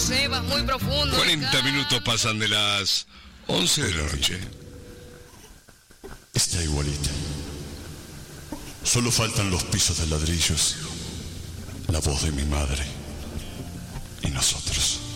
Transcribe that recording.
Sebas, muy profundo. 40 minutos pasan de las 11 de la noche. Está igualita. Solo faltan los pisos de ladrillos, la voz de mi madre y nosotros.